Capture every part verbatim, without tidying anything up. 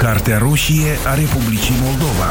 Cartea roșie a Republicii Moldova.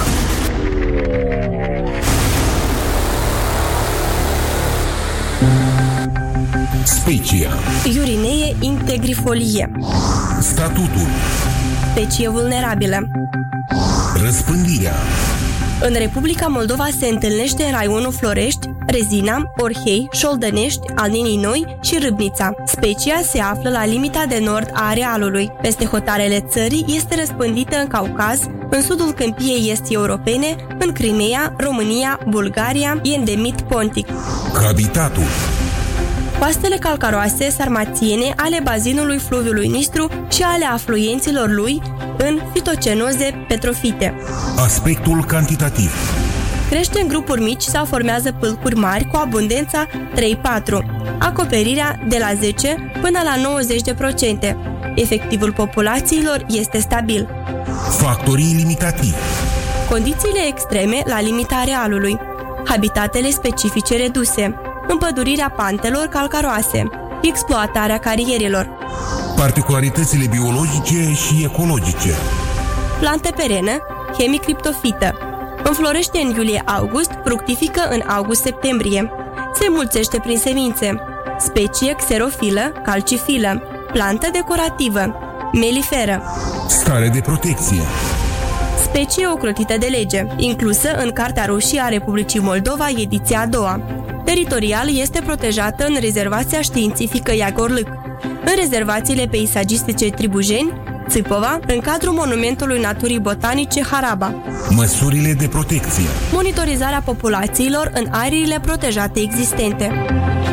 Specia. Iurinee integrifolie. Statutul. Specie vulnerabilă. Răspândirea. În Republica Moldova se întâlnește în raionul Florești, Rezina, Orhei, Șoldănești, Alninii Noi și Râbnița. Specia se află la limita de nord a arealului. Peste hotarele țării este răspândită în Caucaz, în sudul câmpiei estii europene, în Crimea, România, Bulgaria, e endemit pontic. Habitatul. Coastele calcaroase sarmațiene ale bazinului fluviului Nistru și ale afluenților lui în fitocenoze petrofite. Aspectul cantitativ. Crește în grupuri mici sau formează pâlcuri mari cu abundența trei patru, acoperirea de la zece până la nouăzeci de procente. Efectivul populațiilor este stabil. Factorii limitativi. Condițiile extreme la limita arealului. Habitatele specifice reduse. Împădurirea pantelor calcaroase. Exploatarea carierelor. Particularitățile biologice și ecologice. Plantă perenă, hemicriptofită. Înflorește în iulie-august, fructifică în august-septembrie. Se mulțește prin semințe. Specie xerofilă, calcifilă. Plantă decorativă. Meliferă. Stare de protecție. Specie ocrotită de lege, inclusă în Cartea roșie a Republicii Moldova, ediția a doua. Teritorial este protejată în rezervația științifică Iagorlâc, în rezervațiile peisagistice Tribujeni, Țipova, în cadrul Monumentului Naturii Botanice Haraba. Măsurile de protecție. Monitorizarea populațiilor în ariile protejate existente.